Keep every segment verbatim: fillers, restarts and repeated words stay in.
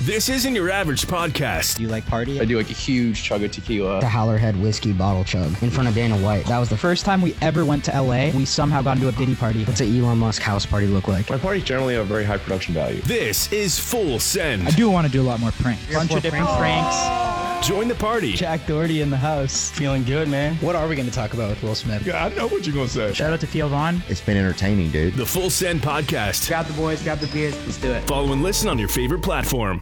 This isn't your average podcast. Do you like party? I do like a huge chug of tequila. The Howlerhead whiskey bottle chug in front of Dana White. That was the first time we ever went to L A. We somehow got into a Diddy party. What's an Elon Musk house party look like? My parties generally have very high production value. This is Full Send. I do want to do a lot more pranks. A bunch of different pranks. Join the party. Jack Doherty in the house. Feeling good, man. What are we going to talk about with Will Smith? Yeah, I know what you're going to say. Shout out to Theo Vaughn. It's been entertaining, dude. The Full Send Podcast. Grab the boys, grab the beers, let's do it. Follow and listen on your favorite platform.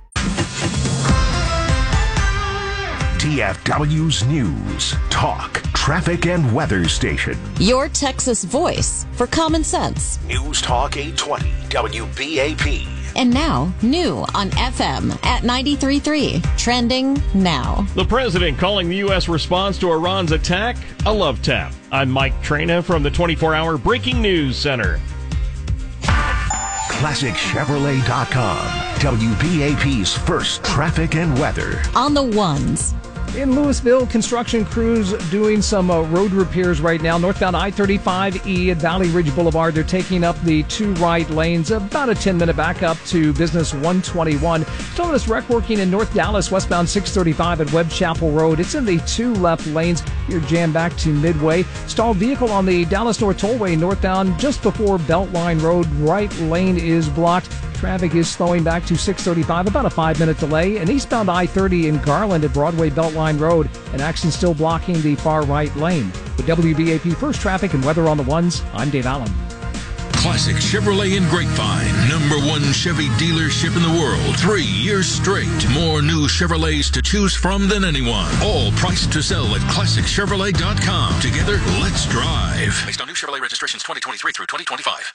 T F W's News, Talk, Traffic, and Weather Station. Your Texas voice for common sense. News Talk eight twenty, W B A P. And now, new on F M at ninety-three point three. Trending now. The president calling the U S response to Iran's attack a love tap. I'm Mike Trena from the twenty-four hour Breaking News Center. Classic Chevrolet dot com, W B A P's first traffic and weather. On the ones. In Louisville, construction crews doing some uh, road repairs right now. Northbound I thirty-five E at Valley Ridge Boulevard. They're taking up the two right lanes. About a ten-minute backup to Business one twenty-one. Still this wreck working in North Dallas, westbound six thirty-five at Webb Chapel Road. It's in the two left lanes. You're jammed back to Midway. Stalled vehicle on the Dallas North Tollway northbound just before Beltline Road. Right lane is blocked. Traffic is slowing back to six thirty-five, about a five-minute delay. And eastbound I thirty in Garland at Broadway Beltline Road, an accident still blocking the far right lane. With W B A P First Traffic and Weather on the Ones, I'm Dave Allen. Classic Chevrolet in Grapevine, number one Chevy dealership in the world. Three years straight. More new Chevrolets to choose from than anyone. All priced to sell at Classic Chevrolet dot com. Together, let's drive. Based on new Chevrolet registrations twenty twenty-three through twenty twenty-five.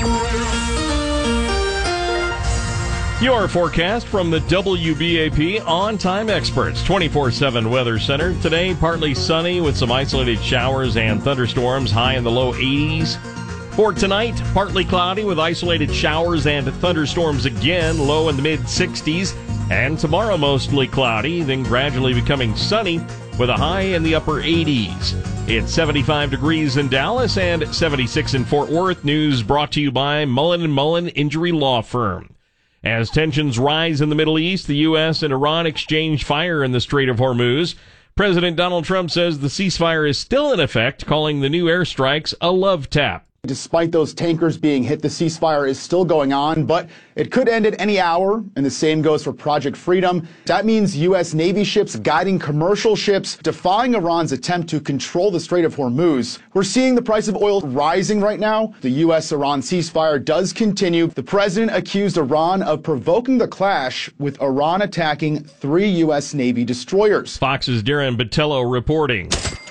Your forecast from the W B A P On-Time Experts twenty-four seven Weather Center. Today, partly sunny with some isolated showers and thunderstorms, high in the low eighties. For tonight, partly cloudy with isolated showers and thunderstorms again, low in the mid-sixties. And tomorrow, mostly cloudy, then gradually becoming sunny with a high in the upper eighties. It's seventy-five degrees in Dallas and seventy-six in Fort Worth. News brought to you by Mullen and Mullen Injury Law Firm. As tensions rise in the Middle East, the U S and Iran exchange fire in the Strait of Hormuz. President Donald Trump says the ceasefire is still in effect, calling the new airstrikes a love tap. Despite those tankers being hit, the ceasefire is still going on, but it could end at any hour, and the same goes for Project Freedom. That means U S Navy ships guiding commercial ships, defying Iran's attempt to control the Strait of Hormuz. We're seeing the price of oil rising right now. The U S-Iran ceasefire does continue. The president accused Iran of provoking the clash, with Iran attacking three U S Navy destroyers. Fox's Darren Botello reporting.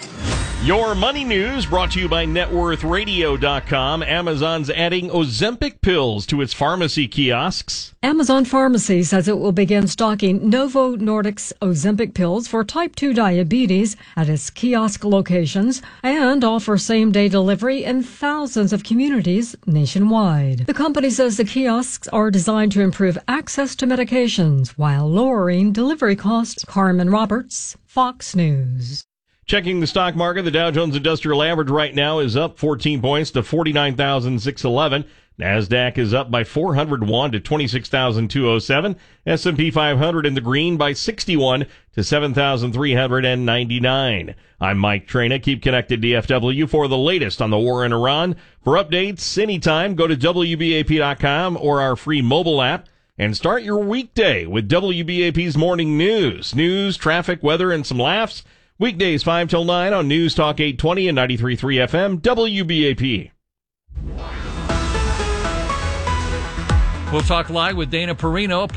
Your money news brought to you by Net Worth Radio dot com. Amazon's adding Ozempic pills to its pharmacy kiosks. Amazon Pharmacy says it will begin stocking Novo Nordisk's Ozempic pills for type two diabetes at its kiosk locations and offer same-day delivery in thousands of communities nationwide. The company says the kiosks are designed to improve access to medications while lowering delivery costs. Carmen Roberts, Fox News. Checking the stock market, the Dow Jones Industrial Average right now is up fourteen points to forty-nine thousand six hundred eleven. NASDAQ is up by four hundred one to twenty-six thousand two hundred seven. S and P five hundred in the green by sixty-one to seven thousand three hundred ninety-nine. I'm Mike Trena. Keep connected to D F W for the latest on the war in Iran. For updates anytime, go to W B A P dot com or our free mobile app and start your weekday with W B A P's morning news. News, traffic, weather, and some laughs. Weekdays five till nine on News Talk eight twenty and ninety-three point three F M, W B A P. We'll talk live with Dana Perino.